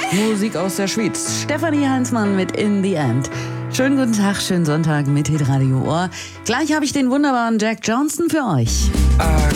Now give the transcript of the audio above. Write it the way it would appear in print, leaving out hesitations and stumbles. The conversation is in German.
Musik aus der Schweiz. Stefanie Heinzmann mit In the End. Schönen guten Tag, schönen Sonntag mit Hitradio Ohr. Gleich habe ich den wunderbaren Jack Johnson für euch. I